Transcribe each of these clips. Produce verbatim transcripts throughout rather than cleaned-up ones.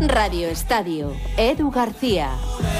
Radio Estadio, Edu García.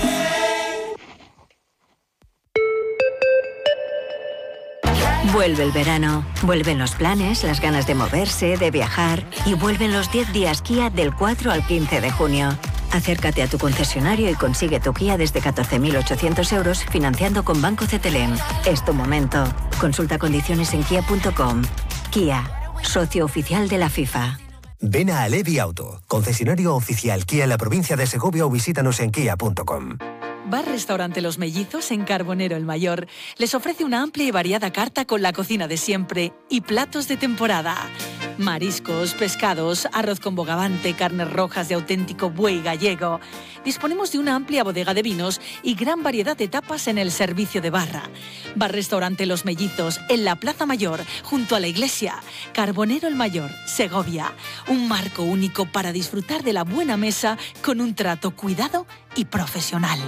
Vuelve el verano, vuelven los planes, las ganas de moverse, de viajar y vuelven los diez días Kia del cuatro al quince de junio. Acércate a tu concesionario y consigue tu Kia desde catorce mil ochocientos euros financiando con Banco Cetelem. Es tu momento. Consulta condiciones en kia punto com. Kia, socio oficial de la FIFA. Ven a Alevi Auto, concesionario oficial Kia en la provincia de Segovia o visítanos en kia punto com. Bar-Restaurante Los Mellizos en Carbonero el Mayor les ofrece una amplia y variada carta con la cocina de siempre y platos de temporada. Mariscos, pescados, arroz con bogavante, carnes rojas de auténtico buey gallego. Disponemos de una amplia bodega de vinos y gran variedad de tapas en el servicio de barra. Bar-Restaurante Los Mellizos en la Plaza Mayor, junto a la iglesia. Carbonero el Mayor, Segovia. Un marco único para disfrutar de la buena mesa con un trato cuidado y profesional.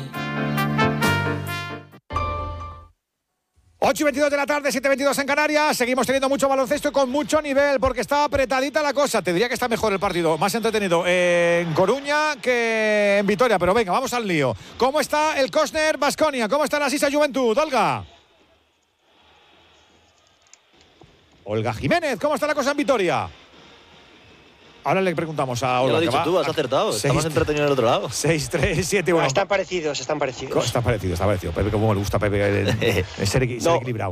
ocho y veintidós de la tarde, siete y veintidós en Canarias. Seguimos teniendo mucho baloncesto y con mucho nivel porque está apretadita la cosa. Te diría que está mejor el partido, más entretenido en Coruña que en Vitoria. Pero venga, vamos al lío. ¿Cómo está el Cosner Baskonia? ¿Cómo está la Sisa Juventud? Olga. Olga Jiménez, ¿cómo está la cosa en Vitoria? Ahora le preguntamos a Olga. Ya lo has dicho tú, has acertado. Está más entretenido del otro lado. seis tres siete uno. Están parecidos, están parecidos. Está parecido, está parecido. Pepe, como me gusta Pepe, ser, ser no. equilibrado.